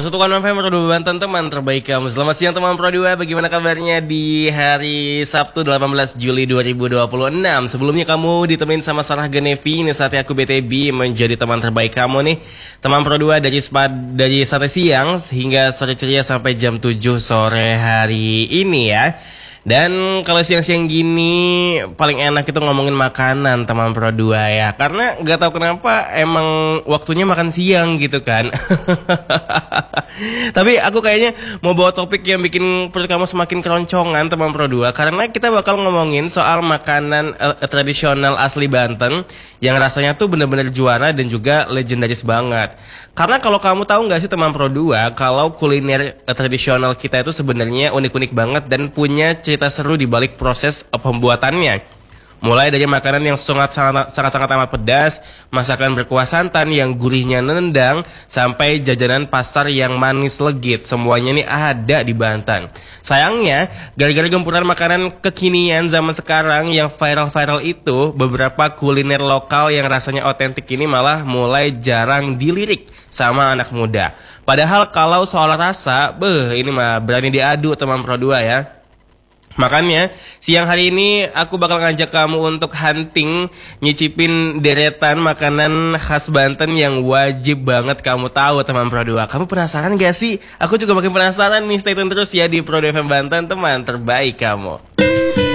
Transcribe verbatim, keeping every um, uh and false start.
satu koma enam Pro dua Banten, teman terbaik kamu. Selamat siang teman Pro dua, bagaimana kabarnya di hari Sabtu delapan belas Juli dua ribu dua puluh enam? Sebelumnya kamu ditemenin sama Sarah Genevi, ini saatnya aku B T B menjadi teman terbaik kamu nih. Teman Pro dua dari, dari sate siang hingga sore ceria sampai jam tujuh sore hari ini ya. Dan kalau siang-siang gini paling enak itu ngomongin makanan teman Pro dua ya. Karena gak tahu kenapa emang waktunya makan siang gitu kan. Tapi aku kayaknya mau bawa topik yang bikin perut kamu semakin keroncongan teman Pro dua. Karena kita bakal ngomongin soal makanan uh, tradisional asli Banten yang rasanya tuh bener-bener juara dan juga legendaris banget. Karena kalau kamu tahu gak sih teman Pro dua, kalau kuliner uh, tradisional kita itu sebenarnya unik-unik banget dan punya cerita seru di balik proses pembuatannya. Mulai dari makanan yang sangat-sangat amat pedas, masakan berkuah santan yang gurihnya nendang, sampai jajanan pasar yang manis legit. Semuanya ini ada di Banten. Sayangnya, gara-gara gempuran makanan kekinian zaman sekarang yang viral-viral itu, beberapa kuliner lokal yang rasanya otentik ini malah mulai jarang dilirik sama anak muda. Padahal kalau soal rasa, beh ini mah berani diadu teman Pro dua ya. Makanya siang hari ini aku bakal ngajak kamu untuk hunting, nyicipin deretan makanan khas Banten yang wajib banget kamu tahu teman Pro dua. Kamu penasaran gak sih? Aku juga makin penasaran nih, stay tune terus ya di Pro dua F M Banten, teman terbaik kamu.